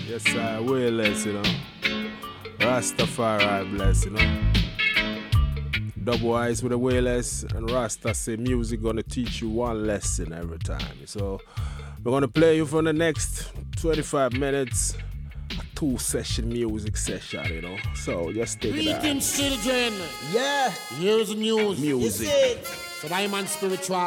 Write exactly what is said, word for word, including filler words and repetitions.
Yes, I will less, you know. Rastafari bless, you know. Double eyes with a way less, and Rasta say music gonna teach you one lesson every time. So we're gonna play you for the next twenty-five minutes, a two session music session, you know. So just take it out. Greetings, children. Yeah. Here's the news. Music. This is So I'm on spiritual.